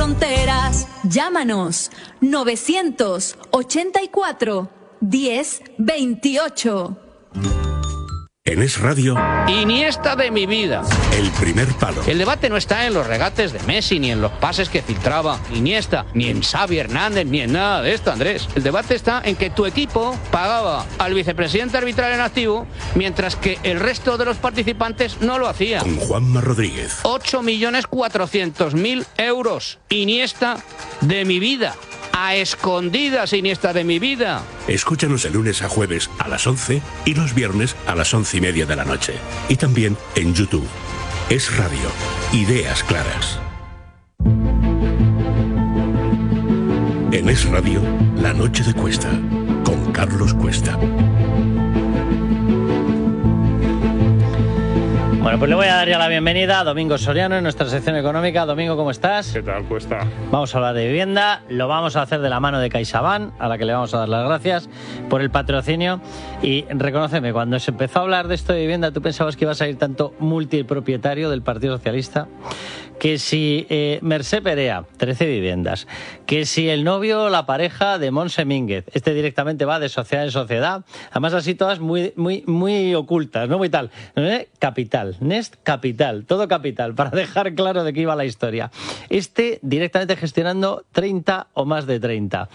fronteras. Llámanos 984 1028. En Es Radio, Iniesta de mi vida. El primer palo. El debate no está en los regates de Messi, ni en los pases que filtraba Iniesta, ni en Xavi Hernández, ni en nada de esto, Andrés. El debate está en que tu equipo pagaba al vicepresidente arbitral en activo, mientras que el resto de los participantes no lo hacía. Con Juanma Rodríguez. 8.400.000 euros. Iniesta de mi vida. A escondidas, Iniesta de mi vida. Escúchanos de lunes a jueves a las 11 y los viernes a las 11:30 de la noche. Y también en YouTube. Es Radio. Ideas claras. En Es Radio, La Noche de Cuesta, con Carlos Cuesta. Bueno, pues le voy a dar ya la bienvenida a Domingo Soriano en nuestra sección económica. Domingo, ¿cómo estás? ¿Qué tal, Cuesta? Vamos a hablar de vivienda, lo vamos a hacer de la mano de CaixaBank, a la que le vamos a dar las gracias por el patrocinio. Y reconóceme, cuando se empezó a hablar de esto de vivienda, ¿tú pensabas que iba a salir tanto multipropietario del Partido Socialista? Que si Mercè Perea, 13 viviendas, que si el novio o la pareja de Montse Mínguez, este directamente va de sociedad en sociedad, además así todas muy ocultas, no muy tal, Capital, Nest Capital, todo Capital, para dejar claro de qué iba la historia. Este directamente gestionando 30 o más de 30.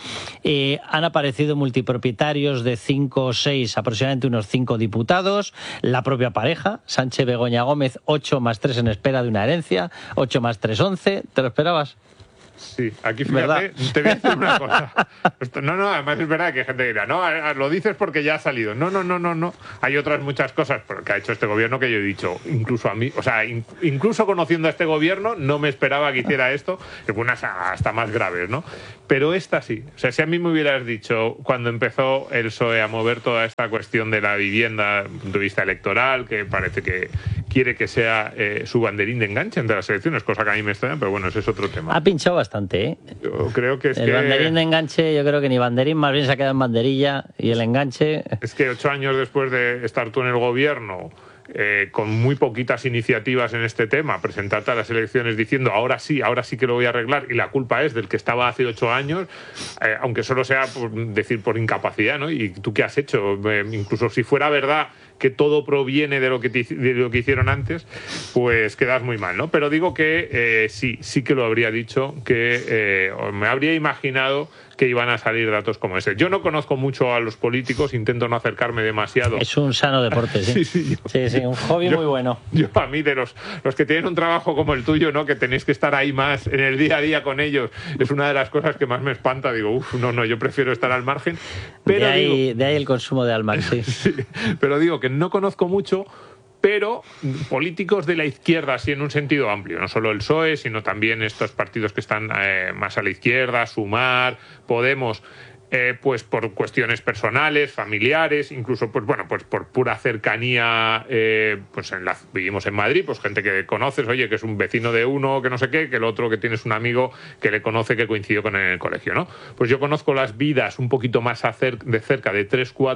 Han aparecido multipropietarios de 5 o 6, aproximadamente unos 5 diputados, la propia pareja, Sánchez Begoña Gómez, 8 más 3 en espera de una herencia, 8 más 3, 11. ¿Te lo esperabas? Sí, aquí fíjate, ¿verdad? Te voy a decir una cosa. No, además es verdad que hay gente que dirá, no, lo dices porque ya ha salido. No. Hay otras muchas cosas que ha hecho este gobierno que yo he dicho, incluso a mí, o sea, incluso conociendo a este gobierno, no me esperaba que hiciera esto, que fue unas hasta más graves, ¿no? Pero esta sí. O sea, si a mí me hubieras dicho, cuando empezó el PSOE a mover toda esta cuestión de la vivienda desde el punto de vista electoral, que parece que quiere que sea su banderín de enganche entre las elecciones, cosa que a mí me extraña, pero bueno, ese es otro tema. Ha pinchado bastante, ¿eh? Yo creo que es el banderín de enganche, yo creo que ni banderín, más bien se ha quedado en banderilla, y el enganche... Es que 8 años después de estar tú en el gobierno, con muy poquitas iniciativas en este tema, presentarte a las elecciones diciendo ahora sí que lo voy a arreglar, y la culpa es del que estaba hace 8 años, aunque solo sea por incapacidad, ¿no? ¿Y tú qué has hecho? Incluso si fuera verdad que todo proviene de lo que hicieron antes, pues quedas muy mal, ¿no? Pero digo que sí que lo habría dicho, que me habría imaginado que iban a salir datos como ese. Yo no conozco mucho a los políticos, intento no acercarme demasiado. Es un sano deporte, ¿sí? Sí, un hobby muy bueno. Yo a mí, de los que tienen un trabajo como el tuyo, ¿no? Que tenéis que estar ahí más en el día a día con ellos, es una de las cosas que más me espanta. Digo, no, yo prefiero estar al margen. Pero de ahí el consumo de Almax, sí. Sí. Pero digo que no conozco mucho, pero políticos de la izquierda, así en un sentido amplio, no solo el PSOE, sino también estos partidos que están más a la izquierda, Sumar, Podemos, pues por cuestiones personales, familiares, incluso pues por pura cercanía, pues vivimos en Madrid, pues gente que conoces, oye, que es un vecino de uno, que no sé qué, que el otro que tienes un amigo que le conoce, que coincidió con él en el colegio, ¿no? Pues yo conozco las vidas un poquito más de cerca de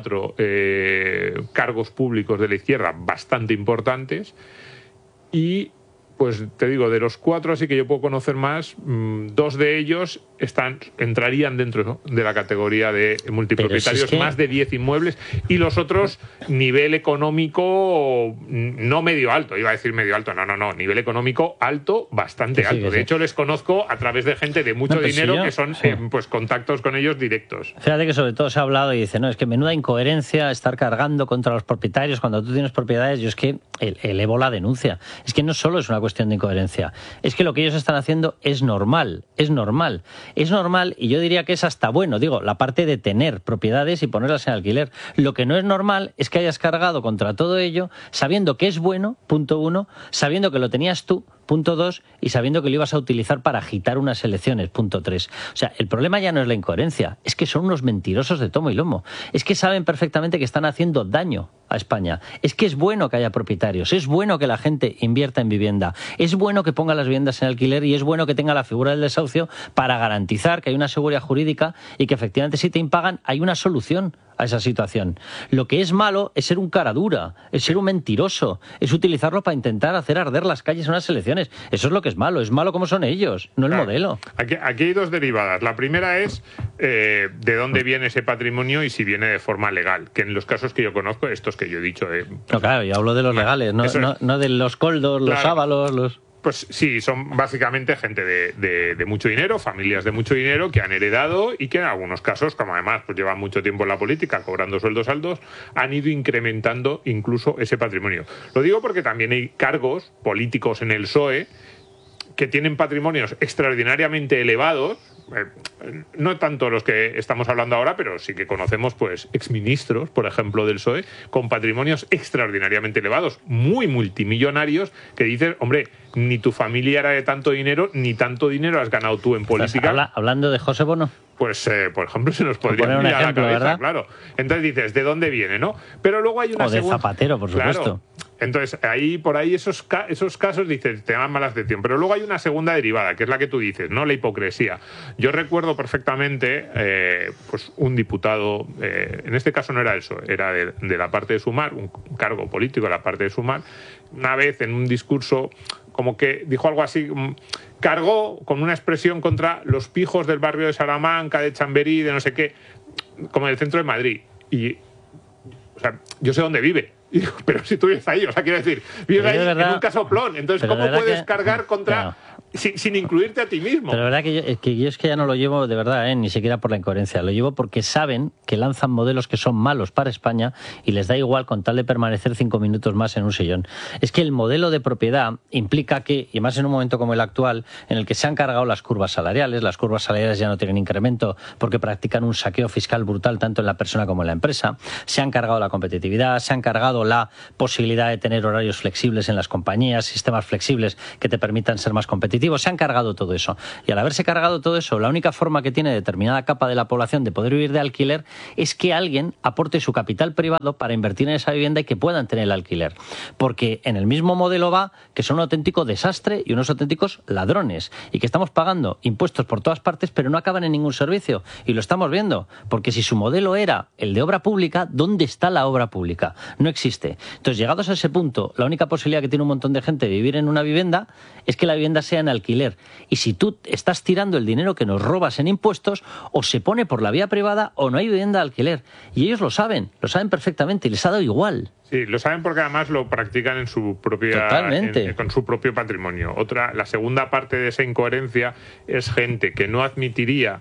3-4 cargos públicos de la izquierda bastante importantes, y pues te digo, de los 4 así que yo puedo conocer más, 2 de ellos entrarían dentro de la categoría de multipropietarios, más de 10 inmuebles, y los otros nivel económico no medio alto, iba a decir medio alto, no, nivel económico alto, bastante alto. De hecho, les conozco a través de gente de mucho dinero, que son pues contactos con ellos directos. Fíjate que sobre todo se ha hablado y dice, no, es que menuda incoherencia estar cargando contra los propietarios cuando tú tienes propiedades. Yo es que elevo la denuncia. Es que no solo es una cuestión de incoherencia, es que lo que ellos están haciendo es normal, y yo diría que es hasta bueno, digo, la parte de tener propiedades y ponerlas en alquiler. Lo que no es normal es que hayas cargado contra todo ello sabiendo que es bueno, punto 1, sabiendo que lo tenías tú, punto 2, y sabiendo que lo ibas a utilizar para agitar unas elecciones, punto 3. O sea, el problema ya no es la incoherencia, es que son unos mentirosos de tomo y lomo. Es que saben perfectamente que están haciendo daño a España. Es que es bueno que haya propietarios, es bueno que la gente invierta en vivienda, es bueno que ponga las viviendas en alquiler, y es bueno que tenga la figura del desahucio para garantizar que hay una seguridad jurídica y que efectivamente si te impagan hay una solución a a esa situación. Lo que es malo es ser un cara dura, es ser un mentiroso, es utilizarlo para intentar hacer arder las calles en unas elecciones. Eso es lo que es malo como son ellos, no el modelo. Aquí hay dos derivadas. La primera es de dónde viene ese patrimonio y si viene de forma legal, que en los casos que yo conozco, estos que yo he dicho... no, claro, yo hablo de los legales, no de los coldos, claro, los ávalos, los... Pues sí, son básicamente gente de mucho dinero, familias de mucho dinero que han heredado y que en algunos casos, como además pues llevan mucho tiempo en la política cobrando sueldos altos, han ido incrementando incluso ese patrimonio. Lo digo porque también hay cargos políticos en el PSOE que tienen patrimonios extraordinariamente elevados, no tanto los que estamos hablando ahora, pero sí que conocemos pues exministros, por ejemplo, del PSOE, con patrimonios extraordinariamente elevados, muy multimillonarios, que dices, hombre, ni tu familia era de tanto dinero, ni tanto dinero has ganado tú en política. Hablando de José Bono. Pues, por ejemplo, se nos podría mirar a la cabeza, ¿verdad? Claro. Entonces dices, ¿de dónde viene, no? Pero luego hay una segunda... O de Zapatero, por supuesto. Claro. Entonces, por ahí esos casos dices, te dan mala atención. Pero luego hay una segunda derivada, que es la que tú dices, ¿no? La hipocresía. Yo recuerdo perfectamente, pues un diputado, en este caso no era eso, era de la parte de Sumar, un cargo político de la parte de Sumar, una vez en un discurso como que dijo algo así, cargó con una expresión contra los pijos del barrio de Salamanca, de Chamberí, de no sé qué, como en el centro de Madrid. Y, o sea, yo sé dónde vive. Pero si tú vives ahí, o sea, quiero decir, vives ahí en un casoplón. Entonces, ¿cómo puedes cargar contra... No. Sin incluirte a ti mismo? Pero la verdad que yo es que ya no lo llevo de verdad, ni siquiera por la incoherencia. Lo llevo porque saben que lanzan modelos que son malos para España y les da igual con tal de permanecer 5 minutos más en un sillón. Es que el modelo de propiedad implica que, y más en un momento como el actual, en el que se han cargado las curvas salariales ya no tienen incremento porque practican un saqueo fiscal brutal tanto en la persona como en la empresa, se han cargado la competitividad, se han cargado la posibilidad de tener horarios flexibles en las compañías, sistemas flexibles que te permitan ser más competitivos. Se han cargado todo eso. Y al haberse cargado todo eso, la única forma que tiene determinada capa de la población de poder vivir de alquiler es que alguien aporte su capital privado para invertir en esa vivienda y que puedan tener el alquiler. Porque en el mismo modelo va que son un auténtico desastre y unos auténticos ladrones. Y que estamos pagando impuestos por todas partes, pero no acaban en ningún servicio. Y lo estamos viendo. Porque si su modelo era el de obra pública, ¿dónde está la obra pública? No existe. Entonces, llegados a ese punto, la única posibilidad que tiene un montón de gente de vivir en una vivienda es que la vivienda sea en alquiler. Y si tú estás tirando el dinero que nos robas en impuestos, o se pone por la vía privada o no hay vivienda de alquiler. Y ellos lo saben perfectamente y les ha dado igual. Sí, lo saben porque además lo practican en su propia con su propio patrimonio. La segunda parte de esa incoherencia es gente que no admitiría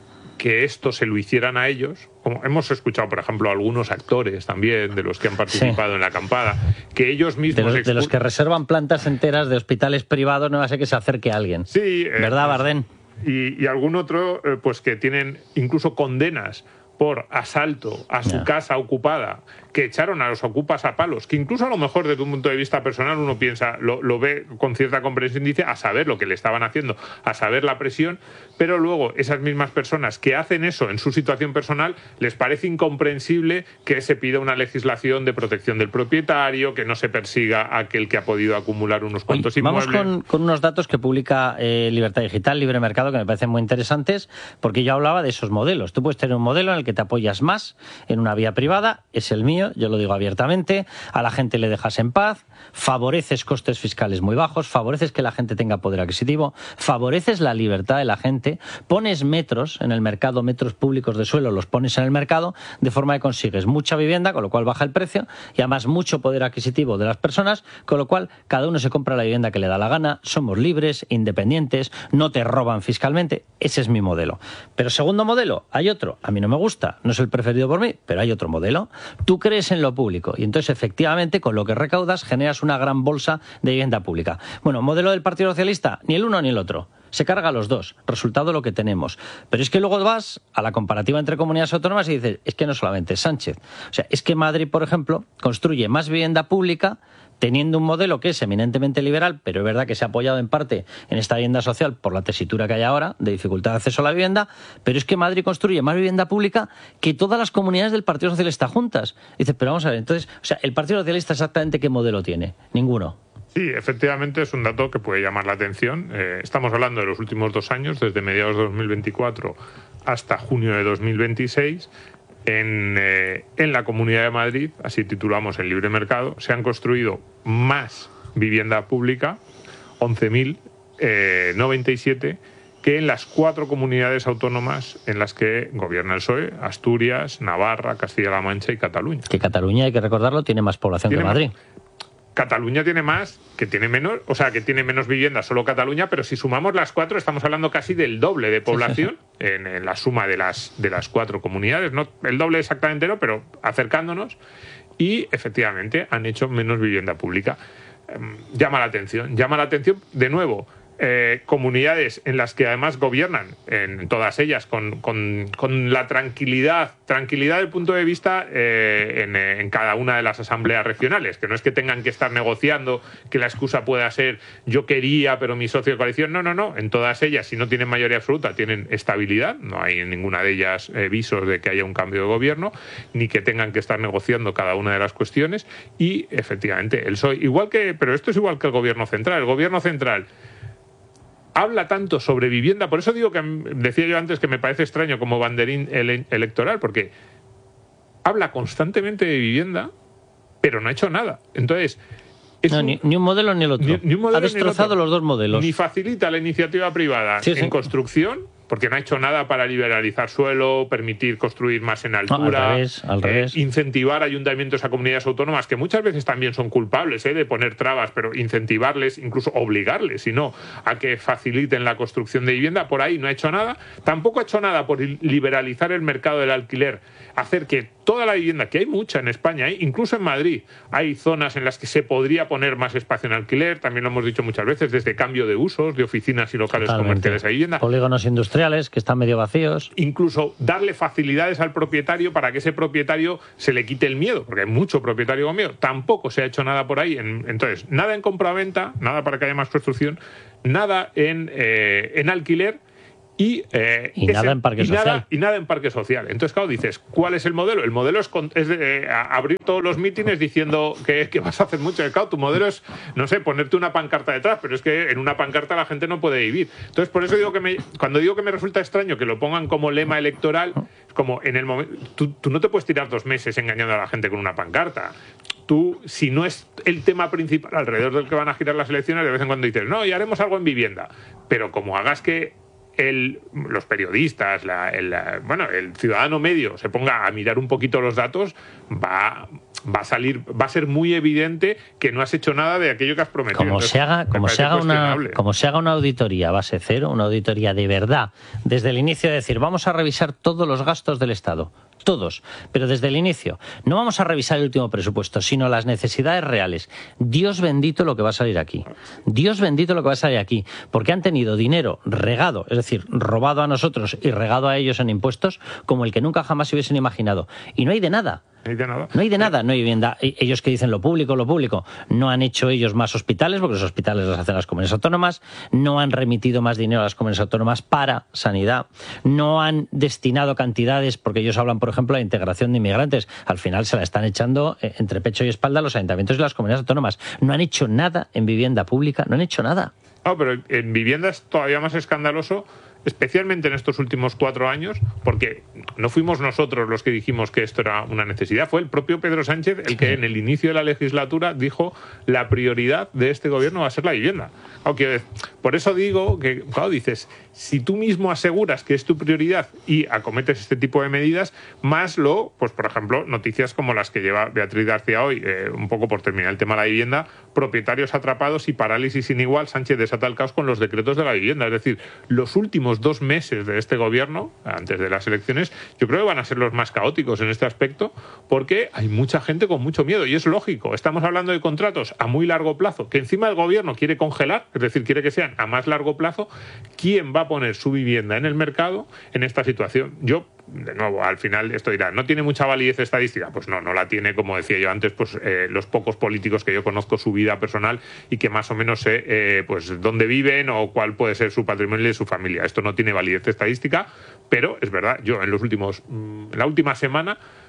que esto se lo hicieran a ellos, como hemos escuchado, por ejemplo, algunos actores también, de los que han participado en la acampada, que ellos mismos... De los que reservan plantas enteras de hospitales privados, no va a ser que se acerque a alguien. Sí. ¿Verdad, Bardén? Y algún otro, pues que tienen incluso condenas por asalto a su casa ocupada, que echaron a los ocupas a palos, que incluso a lo mejor desde un punto de vista personal uno piensa, lo ve con cierta comprensión, dice, a saber lo que le estaban haciendo, a saber la presión, pero luego esas mismas personas que hacen eso en su situación personal, les parece incomprensible que se pida una legislación de protección del propietario, que no se persiga a aquel que ha podido acumular unos cuantos inmuebles. Vamos con unos datos que publica Libertad Digital, Libre Mercado, que me parecen muy interesantes, porque yo hablaba de esos modelos. Tú puedes tener un modelo en el que te apoyas más en una vía privada, es el mío, yo lo digo abiertamente, a la gente le dejas en paz, favoreces costes fiscales muy bajos, favoreces que la gente tenga poder adquisitivo, favoreces la libertad de la gente, pones metros en el mercado, metros públicos de suelo, los pones en el mercado, de forma que consigues mucha vivienda, con lo cual baja el precio, y además mucho poder adquisitivo de las personas, con lo cual cada uno se compra la vivienda que le da la gana, somos libres, independientes, no te roban fiscalmente. Ese es mi modelo. Pero segundo modelo, hay otro, a mí no me gusta, no es el preferido por mí, pero hay otro modelo. Tú crees en lo público y entonces efectivamente con lo que recaudas generas una gran bolsa de vivienda pública. Bueno, modelo del Partido Socialista, ni el uno ni el otro. Se carga a los dos. Resultado lo que tenemos. Pero es que luego vas a la comparativa entre comunidades autónomas y dices, es que no solamente es Sánchez. O sea, es que Madrid, por ejemplo, construye más vivienda pública teniendo un modelo que es eminentemente liberal, pero es verdad que se ha apoyado en parte en esta vivienda social por la tesitura que hay ahora, de dificultad de acceso a la vivienda, pero es que Madrid construye más vivienda pública que todas las comunidades del Partido Socialista juntas. Dices, pero vamos a ver, entonces, o sea, ¿el Partido Socialista exactamente qué modelo tiene? Ninguno. Sí, efectivamente es un dato que puede llamar la atención. Estamos hablando de los últimos 2 años, desde mediados de 2024 hasta junio de 2026. en la Comunidad de Madrid, así titulamos el libre mercado, se han construido más vivienda pública, 11.097, que en las 4 comunidades autónomas en las que gobierna el PSOE: Asturias, Navarra, Castilla-La Mancha y Cataluña. Que Cataluña, hay que recordarlo, tiene más población que Madrid. Cataluña tiene más, que tiene menos, o sea, que tiene menos viviendas solo Cataluña, pero si sumamos las 4 estamos hablando casi del doble de población en la suma de las 4 comunidades, no el doble exactamente, no, pero acercándonos, y efectivamente han hecho menos vivienda pública. Llama la atención de nuevo. Comunidades en las que además gobiernan, en todas ellas, con la tranquilidad del punto de vista en cada una de las asambleas regionales, que no es que tengan que estar negociando, que la excusa pueda ser yo quería pero mi socio de coalición, no, en todas ellas, si no tienen mayoría absoluta, tienen estabilidad, no hay en ninguna de ellas visos de que haya un cambio de gobierno, ni que tengan que estar negociando cada una de las cuestiones, y efectivamente, pero esto es igual que el gobierno central habla tanto sobre vivienda, por eso digo que decía yo antes que me parece extraño como banderín electoral, porque habla constantemente de vivienda, pero no ha hecho nada. Entonces, ni un modelo ni el otro. Ni un modelo, ha destrozado los dos modelos. Ni facilita la iniciativa privada en construcción, porque no ha hecho nada para liberalizar suelo, permitir construir más en altura, al revés. Incentivar ayuntamientos a comunidades autónomas, que muchas veces también son culpables de poner trabas, pero incentivarles, incluso obligarles, si no, a que faciliten la construcción de vivienda. Por ahí no ha hecho nada. Tampoco ha hecho nada por liberalizar el mercado del alquiler, hacer que toda la vivienda, que hay mucha en España, incluso en Madrid, hay zonas en las que se podría poner más espacio en alquiler, también lo hemos dicho muchas veces, desde cambio de usos, de oficinas y locales comerciales a vivienda. Polígonos industriales que están medio vacíos. Incluso darle facilidades al propietario para que ese propietario se le quite el miedo, porque hay mucho propietario con miedo. Tampoco se ha hecho nada por ahí. Entonces, nada en compraventa, nada para que haya más construcción, nada en alquiler, y nada en parque social. Y nada en parque social. Entonces, claro, dices, ¿cuál es el modelo? El modelo es abrir todos los mítines diciendo que vas a hacer mucho. Claro, tu modelo es, no sé, ponerte una pancarta detrás, pero es que en una pancarta la gente no puede vivir. Entonces, por eso digo cuando digo que me resulta extraño que lo pongan como lema electoral, como en el momento, tú no te puedes tirar 2 meses engañando a la gente con una pancarta. Tú, si no es el tema principal alrededor del que van a girar las elecciones, de vez en cuando dices, no, y haremos algo en vivienda. Pero como hagas que los periodistas, el ciudadano medio se ponga a mirar un poquito los datos, va a ser muy evidente que no has hecho nada de aquello que has prometido. Como se haga una auditoría a base cero, una auditoría de verdad, desde el inicio, de decir, vamos a revisar todos los gastos del Estado, todos, pero desde el inicio. No vamos a revisar el último presupuesto, sino las necesidades reales. Dios bendito lo que va a salir aquí. Dios bendito lo que va a salir aquí. Porque han tenido dinero regado, es decir, robado a nosotros y regado a ellos en impuestos, como el que nunca jamás se hubiesen imaginado. Y no hay de nada. No hay de nada, no hay vivienda. Ellos que dicen lo público, no han hecho ellos más hospitales, porque los hospitales los hacen las comunidades autónomas, no han remitido más dinero a las comunidades autónomas para sanidad, no han destinado cantidades, porque ellos hablan, por ejemplo, de la integración de inmigrantes, al final se la están echando entre pecho y espalda a los ayuntamientos y las comunidades autónomas. No han hecho nada en vivienda pública, no han hecho nada. No, pero en vivienda es todavía más escandaloso, especialmente en estos últimos 4 años, porque no fuimos nosotros los que dijimos que esto era una necesidad, fue el propio Pedro Sánchez el que en el inicio de la legislatura dijo la prioridad de este gobierno va a ser la vivienda. Aunque, por eso digo que, claro, dices, si tú mismo aseguras que es tu prioridad y acometes este tipo de medidas, más pues por ejemplo, noticias como las que lleva Beatriz García hoy, un poco por terminar el tema de la vivienda, propietarios atrapados y parálisis sin igual, Sánchez desata el caos con los decretos de la vivienda. Es decir, los últimos 2 meses de este gobierno, antes de las elecciones, yo creo que van a ser los más caóticos en este aspecto, porque hay mucha gente con mucho miedo, y es lógico. Estamos hablando de contratos a muy largo plazo, que encima el gobierno quiere congelar, es decir, quiere que sean a más largo plazo. ¿Quién va a poner su vivienda en el mercado en esta situación? Yo, de nuevo, al final esto dirá, ¿no tiene mucha validez estadística? Pues no la tiene, como decía yo antes, pues los pocos políticos que yo conozco su vida personal y que más o menos sé pues dónde viven o cuál puede ser su patrimonio y su familia. Esto no tiene validez estadística, pero es verdad, yo en la última semana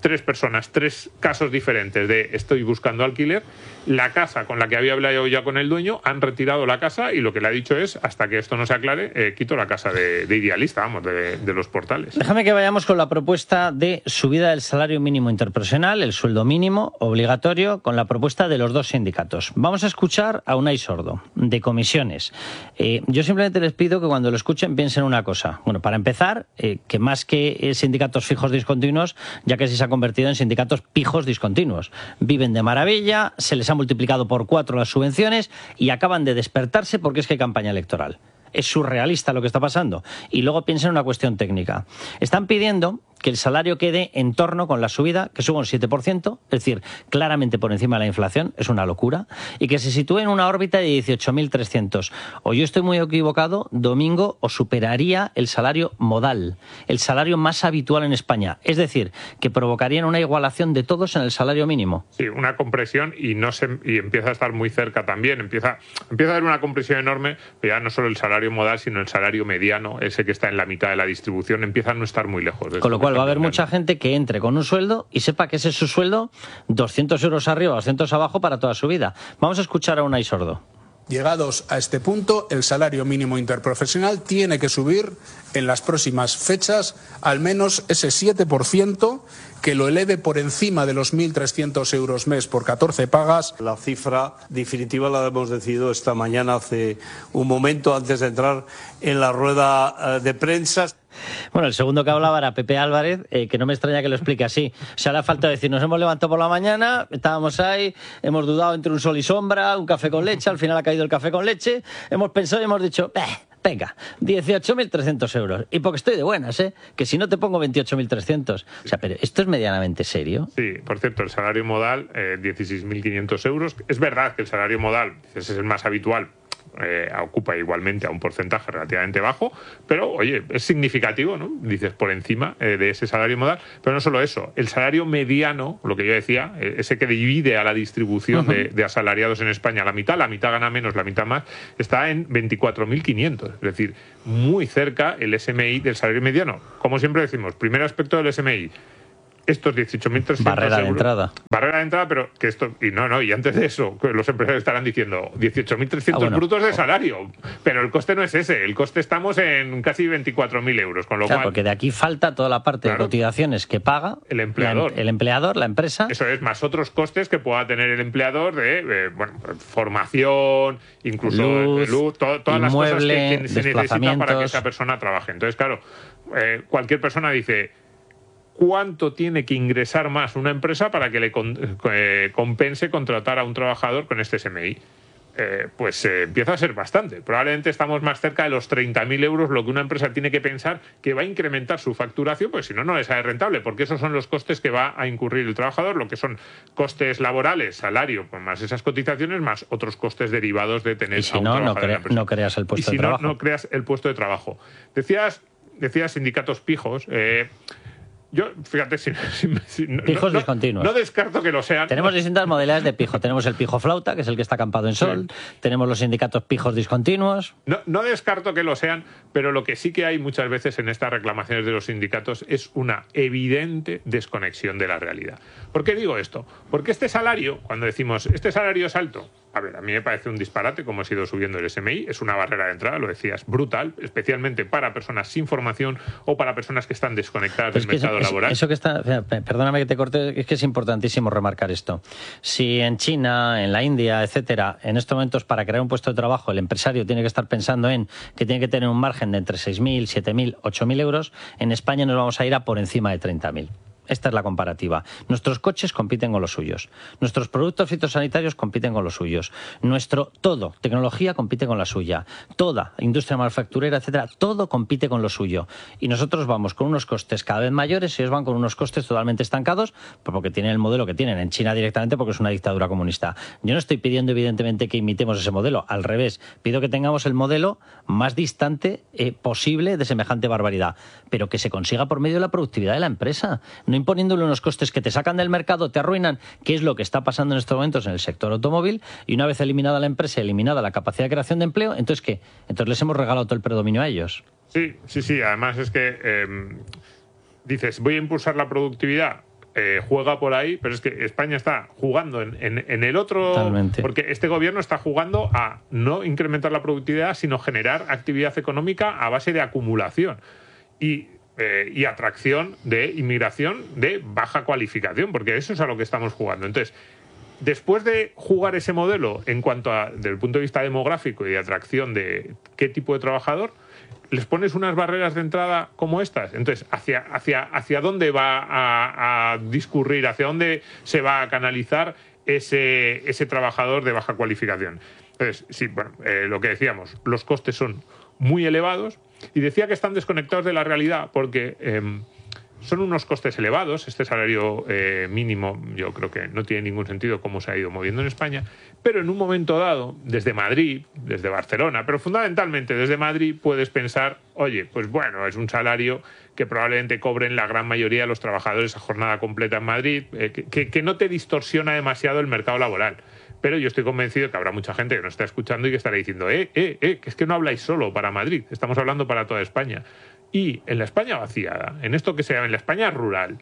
3 personas, 3 casos diferentes de estoy buscando alquiler, la casa con la que había hablado ya con el dueño, han retirado la casa y lo que le ha dicho es, hasta que esto no se aclare, quito la casa de Idealista, vamos, de los portales. Déjame que vayamos con la propuesta de subida del salario mínimo interprofesional, el sueldo mínimo obligatorio, con la propuesta de los 2 sindicatos. Vamos a escuchar a Unai Sordo, de comisiones. Yo simplemente les pido que cuando lo escuchen piensen una cosa. Bueno, para empezar, que más que sindicatos fijos discontinuos, ya que si se ha convertido en sindicatos pijos discontinuos. Viven de maravilla, se les ha multiplicado por 4 las subvenciones y acaban de despertarse porque es que hay campaña electoral. Es surrealista lo que está pasando. Y luego piensen en una cuestión técnica. Están pidiendo que el salario quede en torno con la subida, que suba un 7%, es decir, claramente por encima de la inflación, es una locura, y que se sitúe en una órbita de 18.300. O yo estoy muy equivocado, Domingo, o superaría el salario modal, el salario más habitual en España. Es decir, que provocarían una igualación de todos en el salario mínimo. Sí, una compresión y empieza a estar muy cerca también. Empieza a haber una compresión enorme, pero ya no solo el salario modal, sino el salario mediano, ese que está en la mitad de la distribución, empieza a no estar muy lejos. Con lo cual va a haber mucha gente que entre con un sueldo y sepa que ese es su sueldo, 200 euros arriba, 200 abajo para toda su vida. Vamos a escuchar a Unai Sordo. Llegados a este punto, el salario mínimo interprofesional tiene que subir en las próximas fechas al menos ese 7%, que lo eleve por encima de los 1.300 euros mes por 14 pagas. La cifra definitiva la hemos decidido esta mañana, hace un momento, antes de entrar en la rueda de prensa. Bueno, el segundo que hablaba era Pepe Álvarez, que no me extraña que lo explique así. O sea, le ha faltado decir, nos hemos levantado por la mañana, estábamos ahí, hemos dudado entre un sol y sombra, un café con leche, al final ha caído el café con leche, hemos pensado y hemos dicho, venga, 18.300 euros. Y porque estoy de buenas, que si no te pongo 28.300. O sea, pero ¿esto es medianamente serio? Sí, por cierto, el salario modal, 16.500 euros. Es verdad que el salario modal es el más habitual. Ocupa igualmente a un porcentaje relativamente bajo, pero oye, es significativo, ¿no? Dices por encima de ese salario modal, pero no solo eso, el salario mediano, lo que yo decía, ese que divide a la distribución de asalariados en España, la mitad gana menos, la mitad más, está en 24.500, es decir, muy cerca el SMI del salario mediano. Como siempre decimos, primer aspecto del SMI, estos 18.300 barrera euros. De entrada. Barrera de entrada, pero que esto... Y antes de eso, los empresarios estarán diciendo 18.300 brutos de salario. Pero el coste no es ese. El coste estamos en casi 24.000 euros. Con lo cual, porque de aquí falta toda la parte de cotizaciones que paga el empleador. El empleador, la empresa. Eso es, más otros costes que pueda tener el empleador de formación, incluso luz, todas las cosas que se necesitan para que esa persona trabaje. Entonces, claro, cualquier persona dice... ¿Cuánto tiene que ingresar más una empresa para que le compense contratar a un trabajador con este SMI? Pues empieza a ser bastante. Probablemente estamos más cerca de los 30.000 euros, lo que una empresa tiene que pensar que va a incrementar su facturación, pues si no, no le sale rentable, porque esos son los costes que va a incurrir el trabajador, lo que son costes laborales, salario, pues más esas cotizaciones, más otros costes derivados de tener a un trabajador en la empresa. No creas el puesto de trabajo. No creas el puesto de trabajo. Decías sindicatos pijos. Yo, fíjate, pijos discontinuos. No descarto que lo sean. Tenemos distintas modalidades de pijo. Tenemos el pijo flauta, que es el que está acampado en sol. Sí. Tenemos los sindicatos pijos discontinuos. No descarto que lo sean, pero lo que sí que hay muchas veces en estas reclamaciones de los sindicatos es una evidente desconexión de la realidad. ¿Por qué digo esto? Porque este salario, cuando decimos este salario es alto, a ver, a mí me parece un disparate como ha ido subiendo el SMI, es una barrera de entrada, lo decías, brutal, especialmente para personas sin formación o para personas que están desconectadas del mercado laboral. Eso que está, perdóname que te corte, es que es importantísimo remarcar esto. Si en China, en la India, etcétera, en estos momentos para crear un puesto de trabajo el empresario tiene que estar pensando en que tiene que tener un margen de entre 6.000, 7.000, 8.000 euros, en España nos vamos a ir a por encima de 30.000. Esta es la comparativa. Nuestros coches compiten con los suyos. Nuestros productos fitosanitarios compiten con los suyos. Todo, tecnología compite con la suya. Toda, industria manufacturera, etcétera, todo compite con lo suyo. Y nosotros vamos con unos costes cada vez mayores y ellos van con unos costes totalmente estancados porque tienen el modelo que tienen en China directamente porque es una dictadura comunista. Yo no estoy pidiendo evidentemente que imitemos ese modelo. Al revés, pido que tengamos el modelo más distante posible de semejante barbaridad. Pero que se consiga por medio de la productividad de la empresa. No imponiéndole unos costes que te sacan del mercado, te arruinan, que es lo que está pasando en estos momentos en el sector automóvil, y una vez eliminada la empresa, eliminada la capacidad de creación de empleo, ¿entonces qué? Entonces les hemos regalado todo el predominio a ellos. Sí, además es que dices, voy a impulsar la productividad. juega por ahí, pero es que España está jugando en el otro... Totalmente. Porque este gobierno está jugando a no incrementar la productividad, sino generar actividad económica a base de acumulación y atracción de inmigración de baja cualificación, porque eso es a lo que estamos jugando. Entonces, después de jugar ese modelo en cuanto a, desde el punto de vista demográfico y de atracción de qué tipo de trabajador, les pones unas barreras de entrada como estas. Entonces, ¿hacia dónde va a discurrir, hacia dónde se va a canalizar ese trabajador de baja cualificación? Entonces, sí, bueno, lo que decíamos, los costes son muy elevados, y decía que están desconectados de la realidad porque son unos costes elevados. Este salario mínimo yo creo que no tiene ningún sentido cómo se ha ido moviendo en España, pero en un momento dado, desde Madrid, desde Barcelona, pero fundamentalmente desde Madrid, puedes pensar, oye, pues bueno, es un salario que probablemente cobren la gran mayoría de los trabajadores a jornada completa en Madrid, que no te distorsiona demasiado el mercado laboral. Pero yo estoy convencido que habrá mucha gente que nos está escuchando y que estará diciendo, que es que no habláis solo para Madrid, estamos hablando para toda España. Y en la España vaciada, en esto que se llama en la España rural,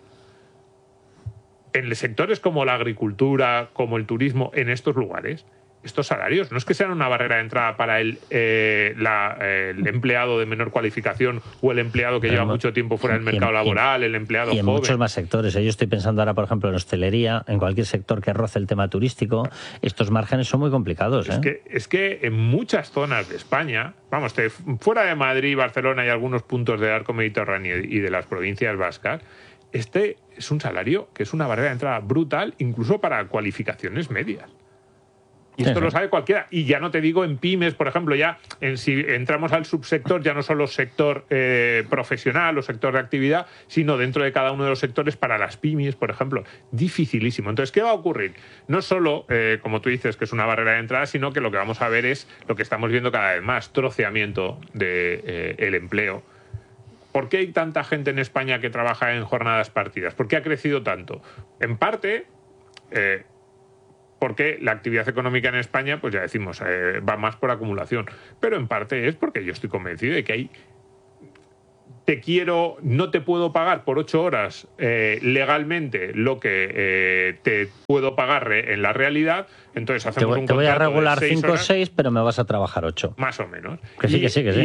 en sectores como la agricultura, como el turismo, en estos lugares, estos salarios no es que sean una barrera de entrada para el empleado de menor cualificación o el empleado que lleva mucho tiempo fuera del mercado laboral, el empleado joven. Y en muchos más sectores. Yo estoy pensando ahora, por ejemplo, en hostelería, en cualquier sector que roce el tema turístico, estos márgenes son muy complicados. Es que en muchas zonas de España, vamos, fuera de Madrid, Barcelona y algunos puntos del arco mediterráneo y de las provincias vascas, este es un salario que es una barrera de entrada brutal, incluso para cualificaciones medias. Y esto lo sabe cualquiera. Y ya no te digo en pymes, por ejemplo, si entramos al subsector, ya no solo sector profesional o sector de actividad, sino dentro de cada uno de los sectores para las pymes, por ejemplo. Dificilísimo. Entonces, ¿qué va a ocurrir? No solo, como tú dices, que es una barrera de entrada, sino que lo que vamos a ver es lo que estamos viendo cada vez más, troceamiento del empleo. ¿Por qué hay tanta gente en España que trabaja en jornadas partidas? ¿Por qué ha crecido tanto? En parte... porque la actividad económica en España, pues ya decimos, va más por acumulación. Pero en parte es porque yo estoy convencido de que hay... no te puedo pagar por 8 horas legalmente lo que te puedo pagar en la realidad, entonces hacemos un contrato. Te voy a regular 5 o 6, 6, pero me vas a trabajar 8. Más o menos. Que sí.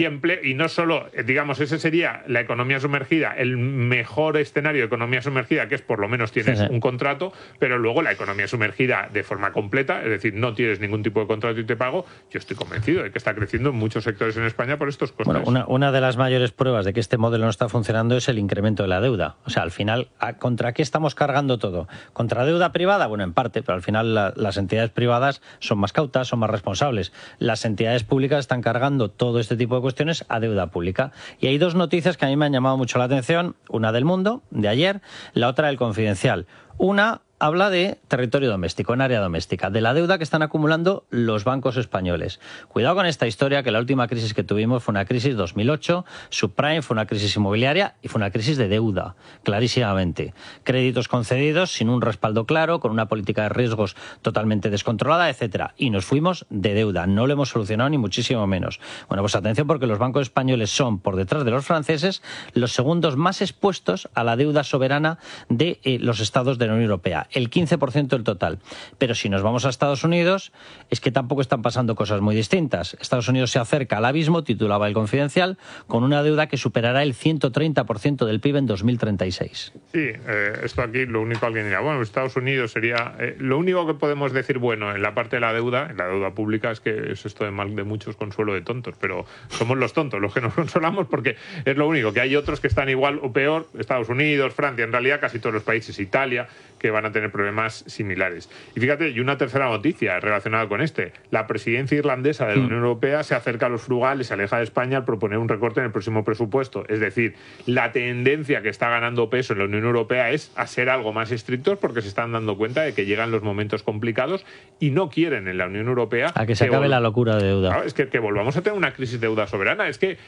Y no solo, digamos, ese sería la economía sumergida, el mejor escenario de economía sumergida, que es por lo menos tienes un contrato, pero luego la economía sumergida de forma completa, es decir, no tienes ningún tipo de contrato y te pago. Yo estoy convencido de que está creciendo en muchos sectores en España por estos costes. Bueno, una de las mayores pruebas de que este modelo no está funcionando es el incremento de la deuda. O sea, al final, ¿contra qué estamos cargando todo? ¿Contra deuda privada? Bueno, en parte, pero al final las entidades privadas son más cautas, son más responsables. Las entidades públicas están cargando todo este tipo de cuestiones a deuda pública. Y hay dos noticias que a mí me han llamado mucho la atención. Una del Mundo, de ayer, la otra del Confidencial. Una habla de territorio doméstico, en área doméstica, de la deuda que están acumulando los bancos españoles. Cuidado con esta historia, que la última crisis que tuvimos fue una crisis 2008, subprime, fue una crisis inmobiliaria y fue una crisis de deuda, clarísimamente. Créditos concedidos sin un respaldo claro, con una política de riesgos totalmente descontrolada, etcétera. Y nos fuimos de deuda, no lo hemos solucionado ni muchísimo menos. Bueno, pues atención, porque los bancos españoles son, por detrás de los franceses, los segundos más expuestos a la deuda soberana de los estados de la Unión Europea. El 15% del total. Pero si nos vamos a Estados Unidos, es que tampoco están pasando cosas muy distintas. Estados Unidos se acerca al abismo, titulaba el Confidencial, con una deuda que superará el 130% del PIB en 2036. Sí, esto aquí lo único alguien dirá, bueno, Estados Unidos sería... lo único que podemos decir bueno en la parte de la deuda pública, es que es esto de mal de muchos, consuelo de tontos, pero somos los tontos los que nos consolamos porque es lo único, que hay otros que están igual o peor, Estados Unidos, Francia, en realidad casi todos los países, Italia, que van a tener problemas similares. Y fíjate, y una tercera noticia relacionada con la presidencia irlandesa de la Unión Europea se acerca a los frugales, se aleja de España al proponer un recorte en el próximo presupuesto. Es decir, la tendencia que está ganando peso en la Unión Europea es a ser algo más estrictos, porque se están dando cuenta de que llegan los momentos complicados y no quieren en la Unión Europea... A que se acabe la locura de deuda. Claro, es que volvamos a tener una crisis de deuda soberana. Es que...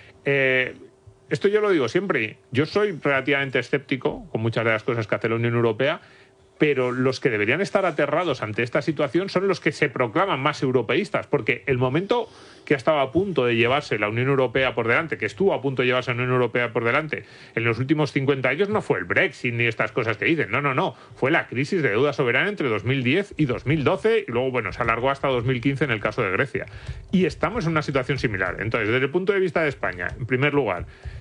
esto yo lo digo siempre. Yo soy relativamente escéptico con muchas de las cosas que hace la Unión Europea, pero los que deberían estar aterrados ante esta situación son los que se proclaman más europeístas, porque el momento que estaba a punto de llevarse la Unión Europea por delante, que estuvo a punto de llevarse la Unión Europea por delante en los últimos 50 años, no fue el Brexit ni estas cosas que dicen, no, fue la crisis de deuda soberana entre 2010 y 2012 y luego, bueno, se alargó hasta 2015 en el caso de Grecia. Y estamos en una situación similar. Entonces, desde el punto de vista de España, en primer lugar,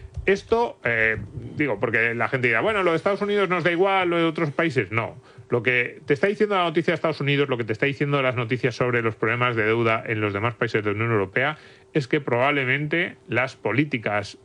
esto, digo, porque la gente dirá, bueno, lo de Estados Unidos nos da igual, lo de otros países, no. Lo que te está diciendo la noticia de Estados Unidos, lo que te está diciendo las noticias sobre los problemas de deuda en los demás países de la Unión Europea, es que probablemente las políticas,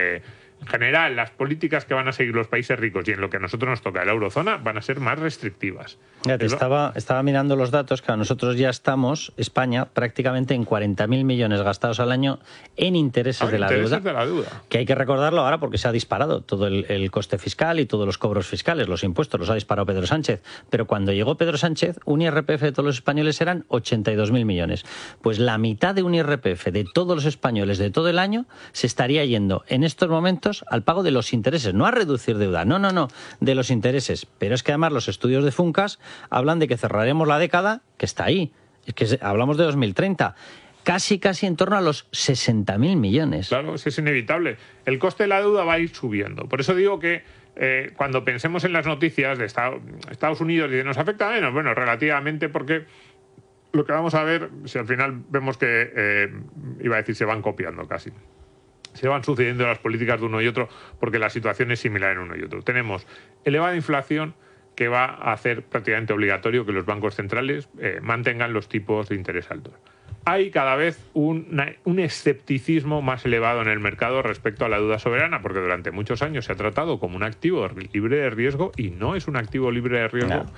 en general, las políticas que van a seguir los países ricos y en lo que a nosotros nos toca, la eurozona, van a ser más restrictivas. Fíjate, estaba mirando los datos, que nosotros ya estamos, España, prácticamente en 40.000 millones gastados al año en intereses de la deuda. Que hay que recordarlo ahora porque se ha disparado todo el coste fiscal y todos los cobros fiscales, los impuestos, los ha disparado Pedro Sánchez. Pero cuando llegó Pedro Sánchez, un IRPF de todos los españoles eran 82.000 millones. Pues la mitad de un IRPF de todos los españoles de todo el año se estaría yendo en estos momentos al pago de los intereses, no a reducir deuda, no, de los intereses. Pero es que además los estudios de Funcas hablan de que cerraremos la década, que está ahí, es que hablamos de 2030, casi en torno a los 60.000 millones. Claro, es inevitable. El coste de la deuda va a ir subiendo. Por eso digo que cuando pensemos en las noticias de Estados Unidos y nos afecta menos, bueno, relativamente, porque lo que vamos a ver, si al final vemos que, iba a decir, se van copiando casi. Se van sucediendo las políticas de uno y otro porque la situación es similar en uno y otro. Tenemos elevada inflación que va a hacer prácticamente obligatorio que los bancos centrales mantengan los tipos de interés altos. Hay cada vez un escepticismo más elevado en el mercado respecto a la deuda soberana, porque durante muchos años se ha tratado como un activo libre de riesgo y no es un activo libre de riesgo. No.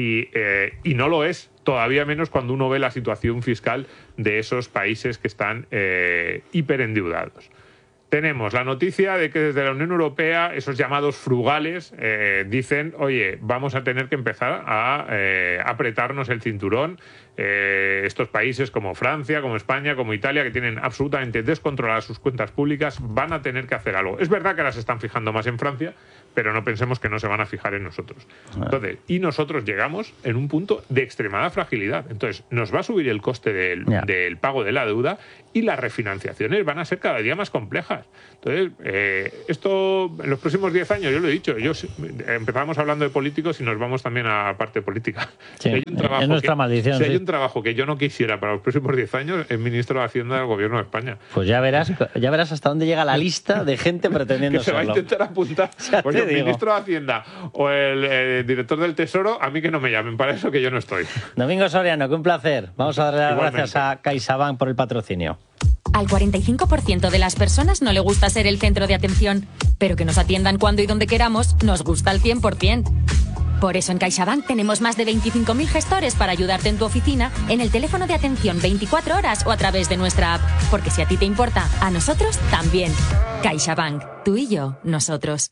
Y no lo es, todavía menos cuando uno ve la situación fiscal de esos países que están hiperendeudados. Tenemos la noticia de que desde la Unión Europea esos llamados frugales dicen, oye, vamos a tener que empezar a apretarnos el cinturón. Estos países como Francia, como España, como Italia, que tienen absolutamente descontroladas sus cuentas públicas, van a tener que hacer algo. Es verdad que ahora se están fijando más en Francia, pero no pensemos que no se van a fijar en nosotros. Entonces, y nosotros llegamos en un punto de extremada fragilidad. Entonces, nos va a subir el coste del pago de la deuda y las refinanciaciones van a ser cada día más complejas. Entonces, esto en los próximos 10 años, yo lo he dicho, empezamos hablando de políticos y nos vamos también a la parte política. Sí, es nuestra maldición. Si hay un trabajo que yo no quisiera para los próximos 10 años, es ministro de Hacienda del Gobierno de España. Pues ya verás hasta dónde llega la lista de gente pretendiendo que se va a intentar apuntar. Pues el ministro de Hacienda o el director del Tesoro, a mí que no me llamen para eso, que yo no estoy. Domingo Soriano, que un placer. Vamos a darle las gracias a CaixaBank por el patrocinio. Al 45% de las personas no le gusta ser el centro de atención, pero que nos atiendan cuando y donde queramos nos gusta al 100%. Por eso en CaixaBank tenemos más de 25.000 gestores para ayudarte en tu oficina, en el teléfono de atención 24 horas o a través de nuestra app. Porque si a ti te importa, a nosotros también. CaixaBank, tú y yo, nosotros.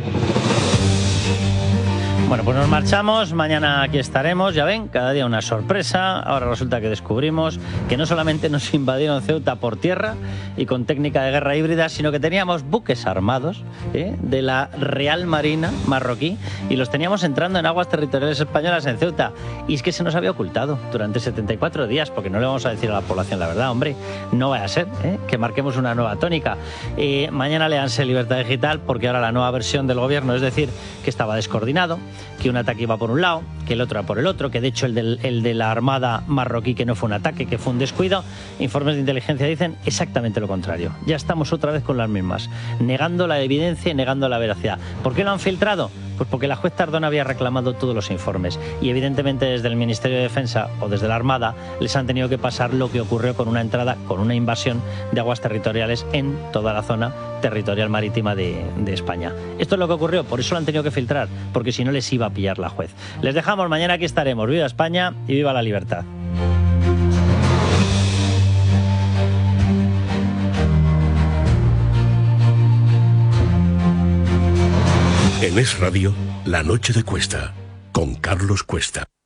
Bueno, pues nos marchamos, mañana aquí estaremos, ya ven, cada día una sorpresa. Ahora resulta que descubrimos que no solamente nos invadieron Ceuta por tierra y con técnica de guerra híbrida, sino que teníamos buques armados de la Real Marina marroquí y los teníamos entrando en aguas territoriales españolas en Ceuta. Y es que se nos había ocultado durante 74 días, porque no le vamos a decir a la población la verdad, hombre, no vaya a ser que marquemos una nueva tónica. Mañana léanse Libertad Digital, porque ahora la nueva versión del gobierno, es decir, que estaba descoordinado, que un ataque iba por un lado, que el otro por el otro, que de hecho el de la Armada marroquí, que no fue un ataque, que fue un descuido. Informes de inteligencia dicen exactamente lo contrario. Ya estamos otra vez con las mismas, negando la evidencia y negando la veracidad. ¿Por qué lo han filtrado? Pues porque la juez Tardón había reclamado todos los informes y evidentemente desde el Ministerio de Defensa o desde la Armada les han tenido que pasar lo que ocurrió con una entrada, con una invasión de aguas territoriales en toda la zona territorial marítima de España. Esto es lo que ocurrió, por eso lo han tenido que filtrar, porque si no les iba a pillar la juez. Les dejamos, mañana aquí estaremos. Viva España y viva la libertad. En Es Radio, La Noche de Cuesta, con Carlos Cuesta.